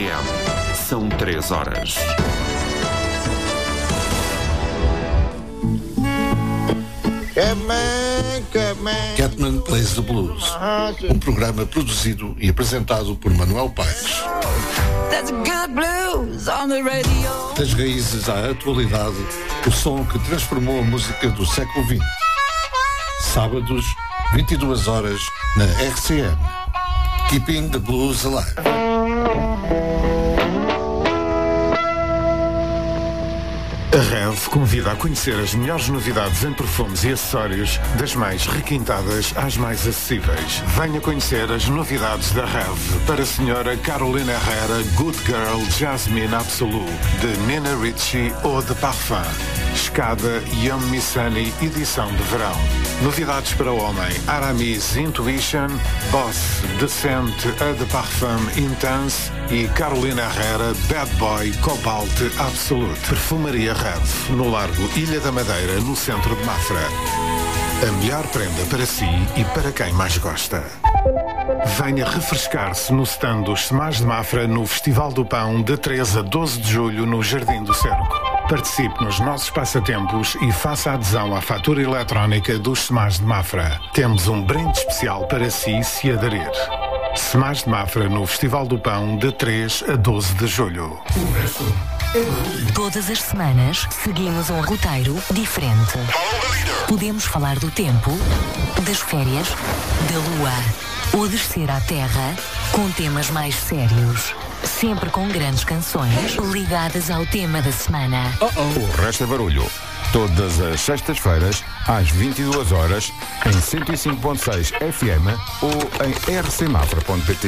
RCM. São 3 horas. Catman Plays the Blues, um programa produzido e apresentado por Manuel Paes. Das raízes à atualidade, o som que transformou a música do século XX. Sábados, 22 horas, na RCM. Keeping the Blues Alive. A REV convida a conhecer as melhores novidades em perfumes e acessórios, das mais requintadas às mais acessíveis. Venha conhecer as novidades da REV para a senhora Carolina Herrera Good Girl Jasmine Absolute, de Nina Ricci ou de Parfum. Escada Young Missani edição de verão. Novidades para o homem: Aramis Intuition, Boss Descent Eau de Parfum Intense e Carolina Herrera Bad Boy Cobalt Absolute. Perfumaria REV, no Largo Ilha da Madeira, no centro de Mafra. A melhor prenda para si e para quem mais gosta. Venha refrescar-se no stand dos Semás de Mafra no Festival do Pão, de 13 a 12 de julho, no Jardim do Cerco. Participe nos nossos passatempos e faça adesão à fatura eletrónica dos Semás de Mafra. Temos um brinde especial para si se aderir. Semás de Mafra no Festival do Pão, de 3 a 12 de julho. Todas as semanas seguimos um roteiro diferente. Podemos falar do tempo, das férias, da lua ou descer à terra com temas mais sérios. Sempre com grandes canções ligadas ao tema da semana. O resto é barulho. Todas as sextas-feiras, às 22 horas, em 105.6 FM ou em rcmafra.pt.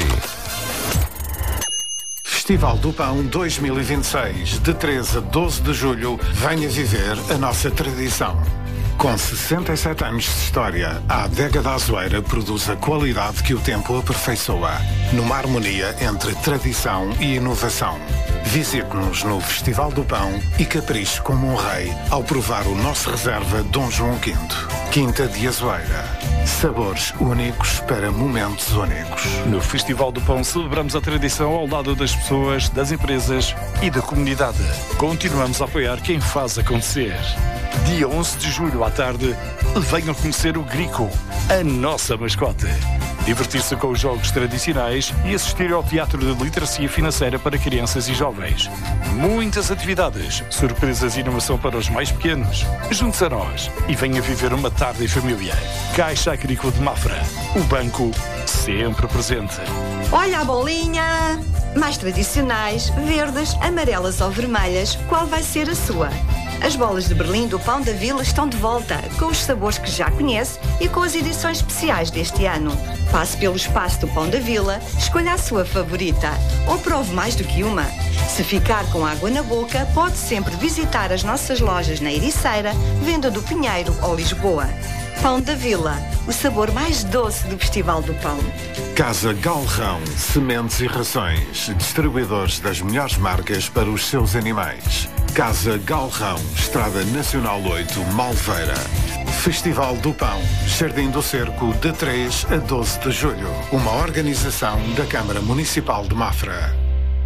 Festival do Pão 2026, de 13 a 12 de julho, venha viver a nossa tradição. Com 67 anos de história, a Adega da Azueira produz a qualidade que o tempo aperfeiçoa, numa harmonia entre tradição e inovação. Visite-nos no Festival do Pão e capriche como um rei ao provar o nosso reserva Dom João V. Quinta de Azueira. Sabores únicos para momentos únicos. No Festival do Pão celebramos a tradição ao lado das pessoas, das empresas e da comunidade. Continuamos a apoiar quem faz acontecer. Dia 11 de julho à tarde, venham conhecer o Grico, a nossa mascote. Divertir-se com os jogos tradicionais e assistir ao Teatro de Literacia Financeira para crianças e jovens. Muitas atividades, surpresas e inovação para os mais pequenos. Junte-se a nós e venha viver uma tarde em família. Caixa Agrícola de Mafra, o banco sempre presente. Olha a bolinha! Mais tradicionais, verdes, amarelas ou vermelhas, qual vai ser a sua? As bolas de Berlim do Pão da Vila estão de volta, com os sabores que já conhece e com as edições especiais deste ano. Passe pelo espaço do Pão da Vila, escolha a sua favorita ou prove mais do que uma. Se ficar com água na boca, pode sempre visitar as nossas lojas na Ericeira, Venda do Pinheiro ou Lisboa. Pão da Vila, o sabor mais doce do Festival do Pão. Casa Galrão, sementes e rações, distribuidores das melhores marcas para os seus animais. Casa Galrão, Estrada Nacional 8, Malveira. Festival do Pão, Jardim do Cerco, de 3 a 12 de julho. Uma organização da Câmara Municipal de Mafra.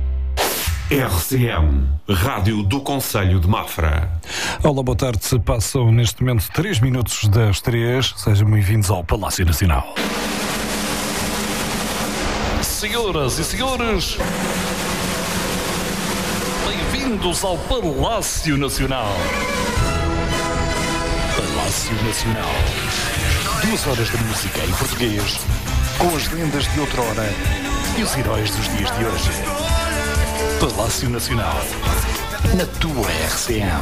RCM, Rádio do Concelho de Mafra. Olá, boa tarde. Passam neste momento 3 minutos das 3. Sejam bem-vindos ao Palácio Nacional. Senhoras e senhores, bem-vindos ao Palácio Nacional. Palácio Nacional. 2 horas de música em português, com as lendas de outrora e os heróis dos dias de hoje. Palácio Nacional, na tua RCM.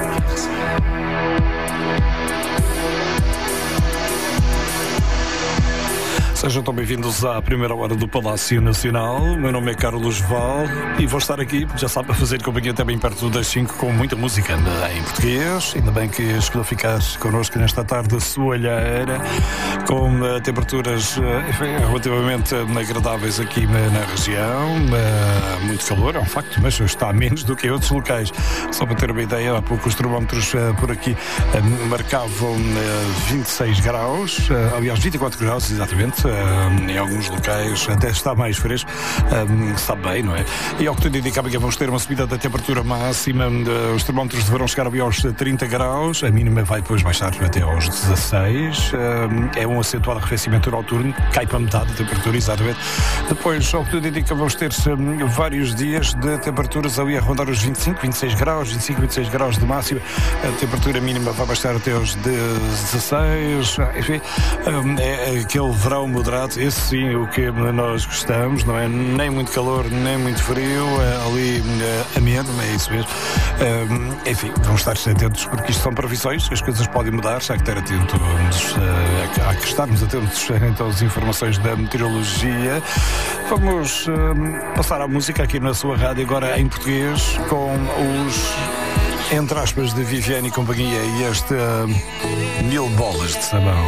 Sejam tão bem-vindos à primeira hora do Palácio Nacional. Meu nome é Carlos Val e vou estar aqui, já sabe, a fazer companhia até bem perto das 5 com muita música em português. Ainda bem que escolheu ficar connosco nesta tarde soalheira, com temperaturas relativamente agradáveis aqui na região. Muito calor, é um facto, mas está menos do que em outros locais. Só para ter uma ideia, há pouco os termómetros por aqui marcavam 26 graus, aliás 24 graus exatamente, em alguns locais até está mais fresco, está bem, não é? E ao que tudo indica, amanhã vamos ter uma subida da temperatura máxima, os termómetros deverão chegar aos 30 graus, a mínima vai depois baixar até aos 16, é um acentuado arrefecimento noturno, cai para metade da temperatura, exatamente. Depois, ao que tudo indica, vamos ter vários dias de temperaturas ali a rondar os 25, 26 graus, 25, 26 graus de máxima, a temperatura mínima vai baixar até aos 16, enfim, é aquele verão moderado, esse sim, o que nós gostamos, não é? Nem muito calor, nem muito frio, ali ameno, é isso mesmo. Enfim, vamos estar atentos porque isto são previsões, as coisas podem mudar, já que estar atentos, há que estarmos atentos então às informações da meteorologia. Vamos passar a música aqui na sua rádio, agora em português, com os, entre aspas, de Viviane e companhia, e este 1000 bolas de sabão.